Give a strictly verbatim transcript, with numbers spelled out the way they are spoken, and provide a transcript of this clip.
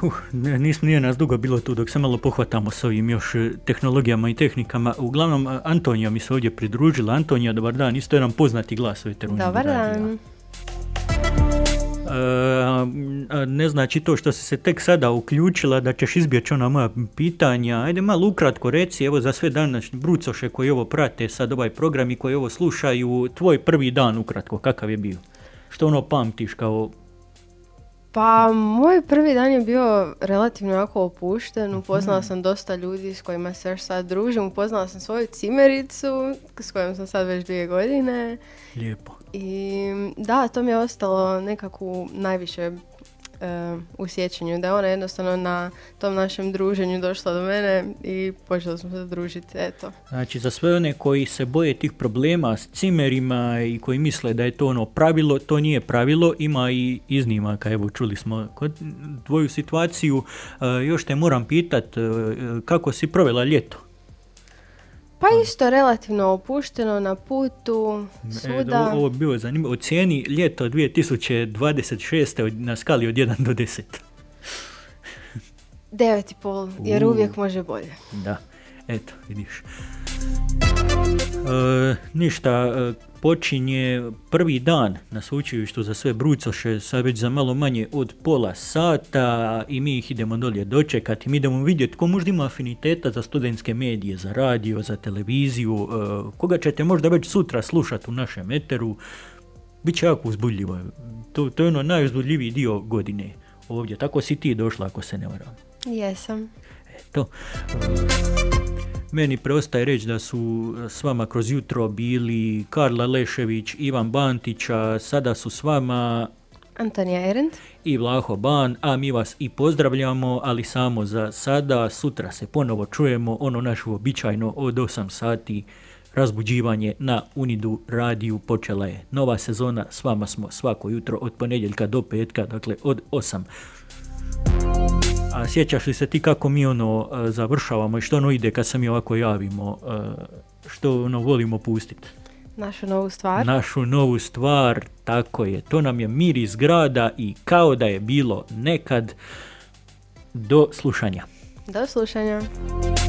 Uh, nismo nije nas dugo bilo tu dok se malo pohvatamo s ovim još tehnologijama i tehnikama. Uglavnom, Antonija mi se ovdje pridružila. Antonija, dobar dan, isto jedan poznati glas ove Teruniju. Dobar dan. E, ne znači to što si se tek sada uključila da ćeš izbjeći ona moja pitanja. Ajde malo ukratko reci, evo za sve današnje brucoše koji ovo prate sad ovaj program i koji ovo slušaju, tvoj prvi dan ukratko, kakav je bio? Što ono pamtiš kao... Pa, moj prvi dan je bio relativno jako opušten. Upoznala sam dosta ljudi s kojima se još sad družim. Upoznala sam svoju cimericu s kojom sam sad već dvije godine. Lijepo. I da, to mi je ostalo nekako najviše uh, u sjećanju. Da je ona jednostavno na tom našem druženju došla do mene i počeli smo se družiti, eto. Znači, za sve one koji se boje tih problema s cimerima i koji misle da je to ono pravilo, to nije pravilo, ima i iznimaka. Evo, čuli smo kod tvoju situaciju. Uh, još te moram pitat, uh, kako si provela ljeto? Pa isto relativno opušteno na putu, svuda. E, ovo je bilo zanimljivo. Ocijeni ljeto dvije tisuće dvadeset šeste na skali od jedan do deset. devet i pol, jer uvijek može bolje. Da, eto, vidiš. E, ništa, e, počinje prvi dan na sveučilištu za sve brucoše, sad već za malo manje od pola sata i mi ih idemo dolje dočekati. Mi idemo vidjeti ko možda ima afiniteta za studentske medije, za radio, za televiziju, e, koga ćete možda već sutra slušati u našem eteru. Biće jako uzbudljivo. To, to je ono najuzbudljiviji dio godine ovdje. Tako si ti došla, ako se ne varam. Jesam. Eto. Meni preostaje reći da su s vama kroz jutro bili Karla Lešević, Ivan Bantića, sada su s vama Antonija Erend i Vlaho Ban, a mi vas i pozdravljamo, ali samo za sada. Sutra se ponovo čujemo, ono naše običajno od osam sati. Razbuđivanje na Unidu radiju počela je nova sezona, s vama smo svako jutro od ponedjeljka do petka, dakle od osam. A sjećaš li se ti kako mi ono uh, završavamo i što ono ide kad se mi ovako javimo, uh, što ono volimo pustiti? Našu novu stvar. Našu novu stvar, tako je. To nam je miris grada i kao da je bilo nekad. Do slušanja. Do slušanja.